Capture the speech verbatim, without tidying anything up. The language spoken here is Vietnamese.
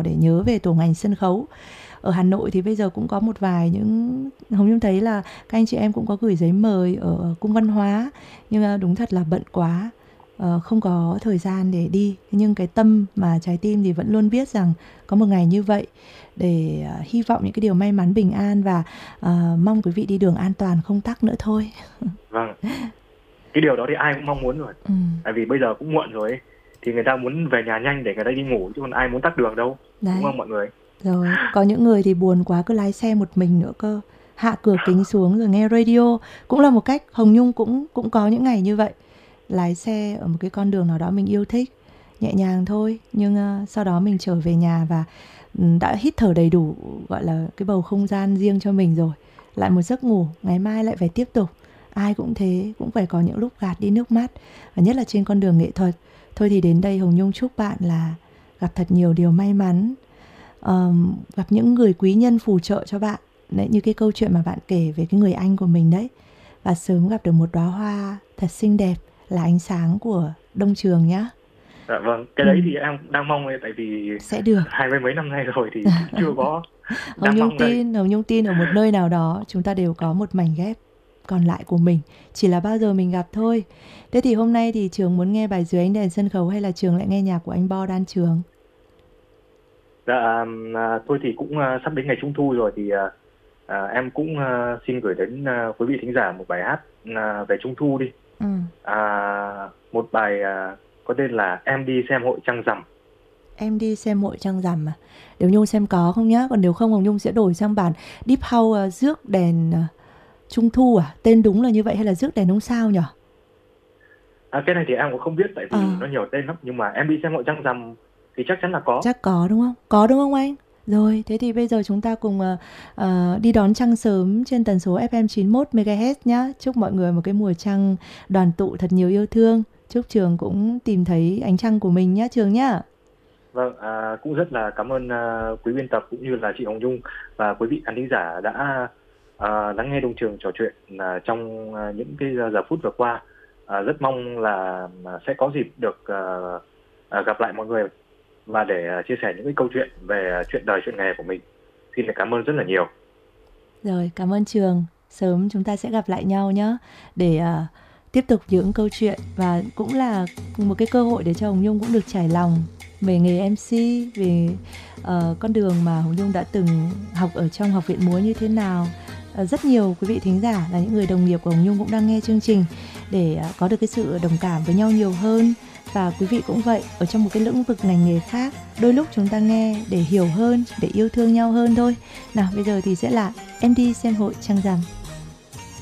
để nhớ về tổ ngành sân khấu. Ở Hà Nội thì bây giờ cũng có một vài những, Hồng Nhung thấy là các anh chị em cũng có gửi giấy mời ở Cung Văn Hóa, nhưng đúng thật là bận quá, không có thời gian để đi. Nhưng cái tâm mà trái tim thì vẫn luôn biết rằng có một ngày như vậy, để uh, hy vọng những cái điều may mắn bình an, và uh, mong quý vị đi đường an toàn, không tắc nữa thôi. Vâng, cái điều đó thì ai cũng mong muốn rồi. ừ. Tại vì bây giờ cũng muộn rồi ấy. Thì người ta muốn về nhà nhanh để người ta đi ngủ, chứ còn ai muốn tắc đường đâu. Đấy. Đúng không mọi người? Rồi, có những người thì buồn quá cứ lái xe một mình nữa cơ, hạ cửa kính xuống rồi nghe radio, cũng là một cách. Hồng Nhung cũng cũng có những ngày như vậy, lái xe ở một cái con đường nào đó mình yêu thích, nhẹ nhàng thôi, nhưng uh, sau đó mình trở về nhà và um, đã hít thở đầy đủ, gọi là cái bầu không gian riêng cho mình rồi, lại một giấc ngủ, ngày mai lại phải tiếp tục. Ai cũng thế, cũng phải có những lúc gạt đi nước mắt, và nhất là trên con đường nghệ thuật. Thôi thì đến đây Hồng Nhung chúc bạn là gặp thật nhiều điều may mắn, um, gặp những người quý nhân phù trợ cho bạn đấy, như cái câu chuyện mà bạn kể về cái người anh của mình đấy, và sớm gặp được một đóa hoa thật xinh đẹp, là ánh sáng của Đông Trường nhá. Dạ vâng, cái đấy ừ. thì em đang mong ấy, tại vì sẽ được. Hai mươi mấy năm nay rồi thì chưa có. Hồng Nhung tin, đây. Hồng Nhung tin ở một nơi nào đó chúng ta đều có một mảnh ghép còn lại của mình, chỉ là bao giờ mình gặp thôi. Thế thì hôm nay thì Trường muốn nghe bài Dưới Ánh Đèn Sân Khấu, hay là Trường lại nghe nhạc của anh Bo Đan Trường? Dạ, à, tôi thì cũng à, sắp đến ngày Trung thu rồi, thì à, à, em cũng à, xin gửi đến à, quý vị thính giả một bài hát à, về Trung thu đi. ừ. à, Một bài à, có tên là Em Đi Xem Hội Trăng Rằm. Em Đi Xem Hội Trăng Rằm à? Nếu Nhung xem có không nhá, còn nếu không Hồng Nhung sẽ đổi sang bản Deep House uh, rước đèn uh, Trung thu à? Tên đúng là như vậy hay là rước đèn ông sao nhỉ? À, cái này thì em cũng không biết, tại vì à. nó nhiều tên lắm, nhưng mà Em Đi Xem Hội Trăng Rằm thì chắc chắn là có. Chắc có đúng không? Có đúng không anh? Rồi, thế thì bây giờ chúng ta cùng uh, uh, đi đón trăng sớm trên tần số ép em chín mươi mốt mê ga héc nhá. Chúc mọi người một cái mùa trăng đoàn tụ thật nhiều yêu thương. Chúc Trường cũng tìm thấy ánh trăng của mình nhá Trường nhá. Vâng, à, cũng rất là cảm ơn uh, quý biên tập cũng như là chị Hồng Nhung và quý vị khán thính giả đã uh, lắng nghe Đông Trường trò chuyện uh, trong uh, những cái giờ phút vừa qua. Uh, rất mong là uh, sẽ có dịp được uh, uh, gặp lại mọi người và để uh, chia sẻ những cái câu chuyện về uh, chuyện đời chuyện nghề của mình. Xin cảm ơn rất là nhiều. Rồi, cảm ơn Trường. Sớm chúng ta sẽ gặp lại nhau nhé, để uh, tiếp tục những câu chuyện, và cũng là một cái cơ hội để cho Hồng Nhung cũng được trải lòng về nghề em xê, về uh, con đường mà Hồng Nhung đã từng học ở trong Học viện Múa như thế nào. Uh, rất nhiều quý vị thính giả là những người đồng nghiệp của Hồng Nhung cũng đang nghe chương trình, để uh, có được cái sự đồng cảm với nhau nhiều hơn. Và quý vị cũng vậy, ở trong một cái lĩnh vực ngành nghề khác, đôi lúc chúng ta nghe để hiểu hơn, để yêu thương nhau hơn thôi. Nào bây giờ thì sẽ là Em Đi Xem Hội Trăng Rằm.